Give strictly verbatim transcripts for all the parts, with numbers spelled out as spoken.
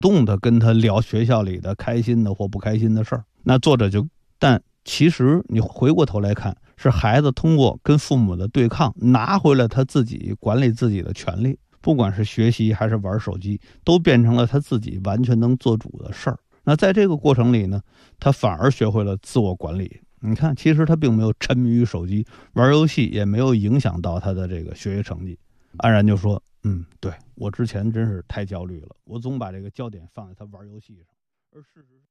动的跟他聊学校里的开心的或不开心的事儿。那作者就，但其实你回过头来看，是孩子通过跟父母的对抗，拿回了他自己管理自己的权利，不管是学习还是玩手机，都变成了他自己完全能做主的事儿。那在这个过程里呢，他反而学会了自我管理。你看，其实他并没有沉迷于手机，玩游戏也没有影响到他的这个学习成绩。安然就说，嗯，对，我之前真是太焦虑了，我总把这个焦点放在他玩游戏上，而事实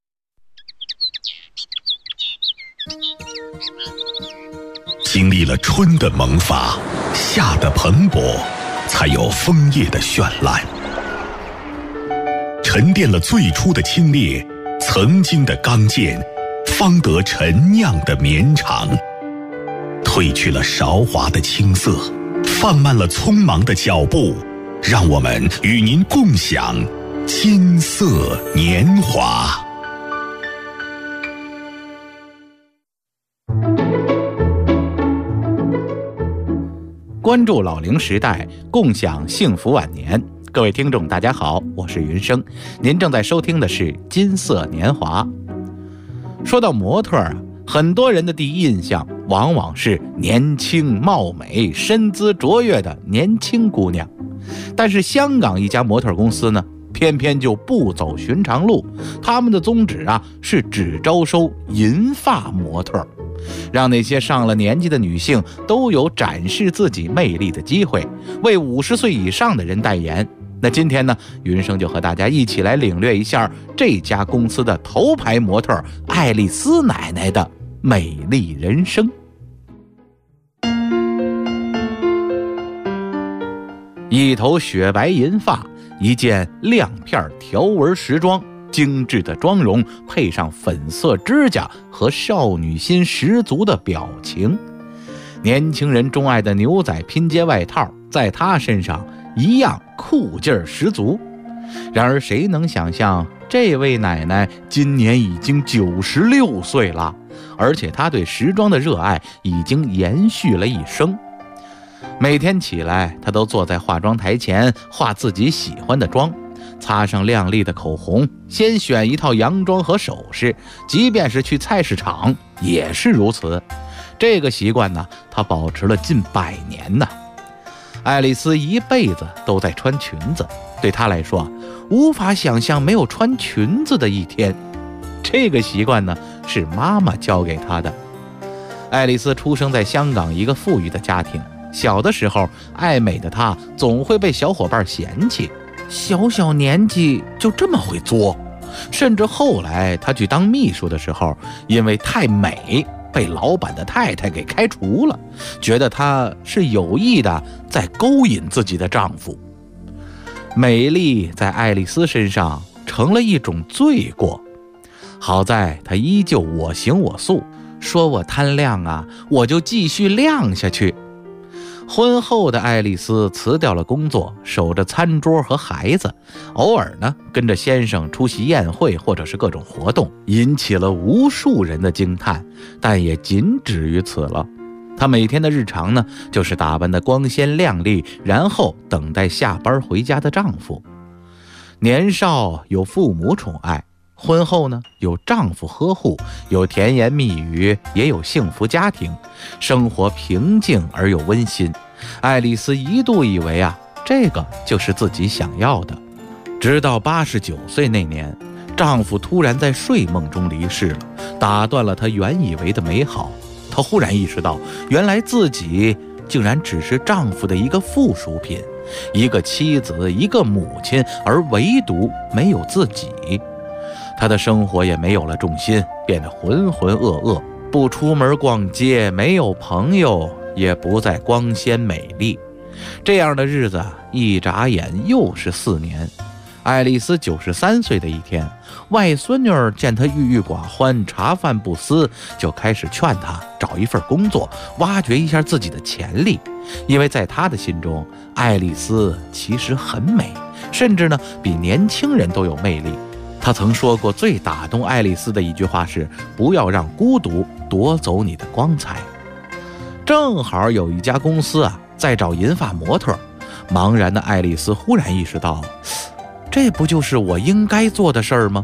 经历了春的萌发，夏的蓬勃，才有枫叶的绚烂。沉淀了最初的清冽，曾经的刚健，方得陈酿的绵长。褪去了韶华的青涩，放慢了匆忙的脚步，让我们与您共享金色年华。 关注老龄时代，共享幸福晚年。各位听众大家好，我是云生，您正在收听的是金色年华。说到模特啊，很多人的第一印象往往是年轻貌美身姿卓越的年轻姑娘，但是香港一家模特公司呢，偏偏就不走寻常路，他们的宗旨啊是只招收银发模特，让那些上了年纪的女性都有展示自己魅力的机会，为五十岁以上的人代言。那今天呢，云生就和大家一起来领略一下这家公司的头牌模特爱丽丝奶奶的美丽人生。一头雪白银发，一件亮片条纹时装，精致的妆容配上粉色指甲和少女心十足的表情，年轻人钟爱的牛仔拼接外套在她身上一样酷劲儿十足。然而谁能想象，这位奶奶今年已经九十六岁了，而且她对时装的热爱已经延续了一生。每天起来，她都坐在化妆台前画自己喜欢的妆，擦上亮丽的口红，先选一套洋装和首饰，即便是去菜市场也是如此。这个习惯呢，她保持了近百年呢。爱丽丝一辈子都在穿裙子，对她来说，无法想象没有穿裙子的一天。这个习惯呢，是妈妈教给她的。爱丽丝出生在香港一个富裕的家庭，小的时候，爱美的她总会被小伙伴嫌弃，小小年纪就这么会作。甚至后来她去当秘书的时候，因为太美，被老板的太太给开除了，觉得她是有意的在勾引自己的丈夫。美丽在爱丽丝身上成了一种罪过，好在她依旧我行我素，说我贪亮啊，我就继续亮下去。婚后的爱丽丝辞掉了工作，守着餐桌和孩子，偶尔呢跟着先生出席宴会或者是各种活动，引起了无数人的惊叹，但也仅止于此了。她每天的日常呢，就是打扮得光鲜亮丽，然后等待下班回家的丈夫。年少有父母宠爱，婚后呢有丈夫呵护，有甜言蜜语，也有幸福家庭，生活平静而又温馨。爱丽丝一度以为啊，这个就是自己想要的。直到八十九岁那年，丈夫突然在睡梦中离世了，打断了她原以为的美好。她忽然意识到，原来自己竟然只是丈夫的一个附属品，一个妻子，一个母亲，而唯独没有自己。她的生活也没有了重心，变得浑浑噩噩，不出门逛街，没有朋友，也不再光鲜美丽。这样的日子一眨眼又是四年。爱丽丝九十三岁的一天，外孙女见她郁郁寡欢，茶饭不思，就开始劝她找一份工作，挖掘一下自己的潜力。因为在她的心中，爱丽丝其实很美，甚至呢比年轻人都有魅力。她曾说过，最打动爱丽丝的一句话是：不要让孤独夺走你的光彩。正好有一家公司啊在找银发模特，茫然的爱丽丝忽然意识到， 这不就是我应该做的事儿吗？